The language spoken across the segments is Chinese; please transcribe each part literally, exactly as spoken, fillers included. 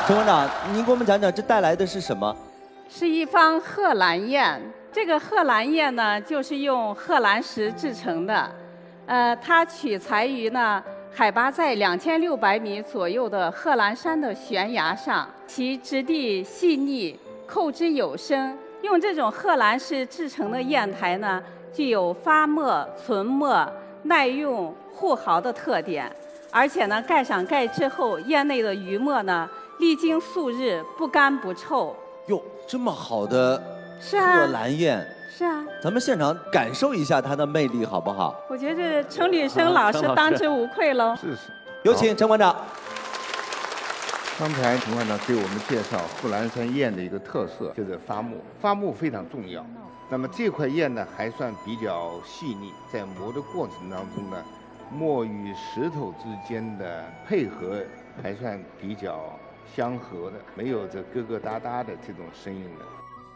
陈馆长，您给我们讲讲这带来的是什么？ 是一方贺兰燕。这个贺兰燕呢，就是用贺兰石制成的。呃，它取材于呢海拔在两千六百米左右的贺兰山的悬崖上，其质地细腻，扣之有声。用这种贺兰石制成的砚台呢，具有发墨、存墨、耐用、护毫的特点。而且呢，盖上盖之后，砚内的余墨呢，历经数日不干不臭。 哟，这么好的是啊， 贺兰燕。 是啊， 咱们现场感受一下它的魅力，好不好？ 我觉得程履生老师当之无愧喽。 是是， 有请陈馆长。 刚才陈馆长给我们介绍贺兰山砚的一个特色，就是发墨，发墨非常重要。那么这块砚呢，还算比较细腻，在磨的过程当中呢，墨与石头之间的配合还算比较相合的，没有这疙疙瘩瘩的这种声音的。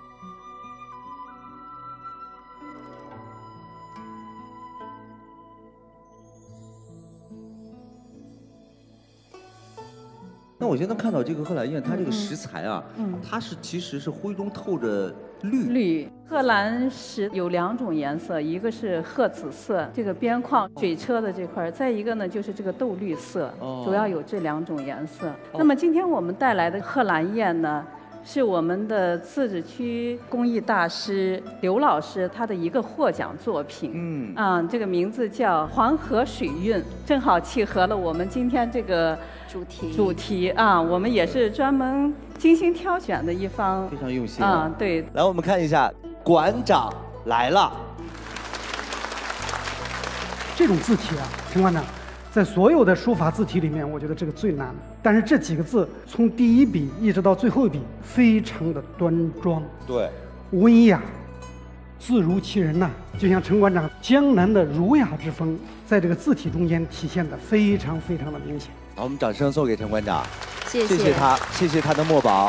那我现在看到这个贺兰燕，它这个石材啊，嗯，它是其实是灰中透着绿。 绿贺兰石有两种颜色，一个是褐紫色，这个边框水车的这块；再一个呢就是这个豆绿色，哦、主要有这两种颜色。哦、那么今天我们带来的贺兰燕呢，是我们的自治区工艺大师刘老师他的一个获奖作品。嗯，啊，这个名字叫《黄河水韵》，正好契合了我们今天这个。主题主题啊，我们也是专门精心挑选的一方， 非常用心啊。对， 来，我们看一下，馆长来了。 这种字体啊，陈馆长，在所有的书法字体里面，我觉得这个最难。但是这几个字，从第一笔一直到最后一笔，非常的端庄， 对， 温雅，字如其人呐、啊。就像陈馆长江南的儒雅之风，在这个字体中间体现的非常非常的明显。 好，我们掌声送给陈馆长， 谢谢谢谢他，谢谢他的墨宝。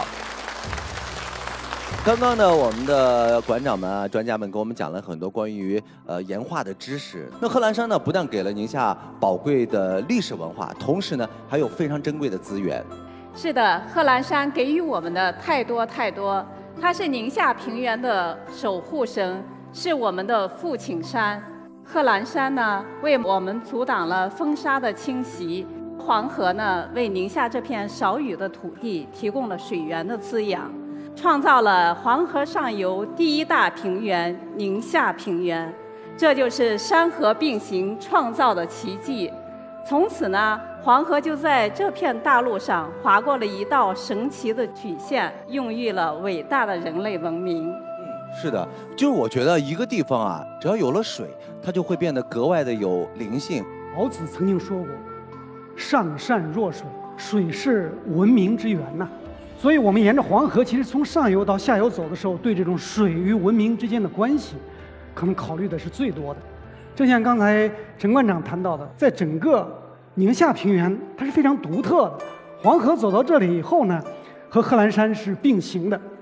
刚刚呢，我们的馆长们啊、专家们给我们讲了很多关于呃岩画的知识。那贺兰山呢，不但给了宁夏宝贵的历史文化，同时呢，还有非常珍贵的资源。 是的，贺兰山给予我们的太多太多，它是宁夏平原的守护神，是我们的父亲山。贺兰山呢，为我们阻挡了风沙的侵袭。黄河呢，为宁夏这片少雨的土地提供了水源的滋养，创造了黄河上游第一大平原——宁夏平原。这就是山河并行创造的奇迹。从此呢，黄河就在这片大陆上划过了一道神奇的曲线，孕育了伟大的人类文明。 是的，就是我觉得一个地方啊，只要有了水，它就会变得格外的有灵性。 老子曾经说过。上善若水，水是文明之源呐、啊。所以，我们沿着黄河，其实从上游到下游走的时候，对这种水与文明之间的关系，可能考虑的是最多的。正像刚才陈馆长谈到的，在整个宁夏平原，它是非常独特的。黄河走到这里以后呢，和贺兰山是并行的。